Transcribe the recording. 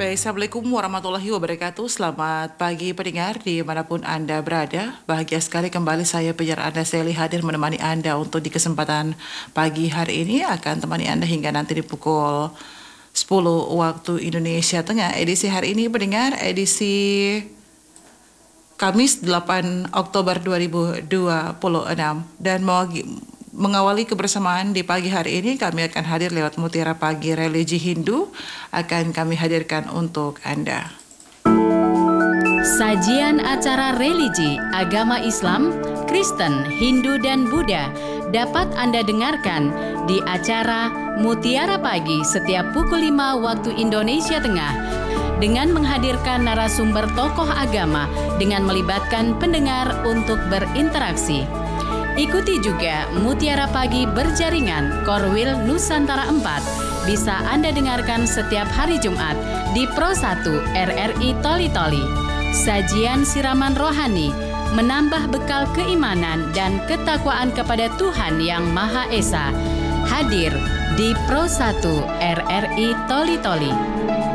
Baik, Assalamualaikum warahmatullahi wabarakatuh. Selamat pagi pendengar dimanapun Anda berada. Bahagia sekali kembali saya penyiar Anda Sally hadir menemani Anda untuk di kesempatan pagi hari ini. Akan temani Anda hingga nanti di pukul 10 waktu Indonesia Tengah. Edisi hari ini pendengar, edisi Kamis 8 Oktober 2026. Dan mengawali kebersamaan di pagi hari ini, kami akan hadir lewat Mutiara Pagi Religi Hindu, akan kami hadirkan untuk Anda. Sajian acara religi, agama Islam, Kristen, Hindu, dan Buddha dapat Anda dengarkan di acara Mutiara Pagi setiap pukul 5 waktu Indonesia Tengah dengan menghadirkan narasumber tokoh agama dengan melibatkan pendengar untuk berinteraksi. Ikuti juga Mutiara Pagi Berjaringan Korwil Nusantara 4. Bisa Anda dengarkan setiap hari Jumat di Pro 1 RRI Toli-Toli. Sajian siraman rohani, menambah bekal keimanan dan ketakwaan kepada Tuhan Yang Maha Esa. Hadir di Pro 1 RRI Toli-Toli.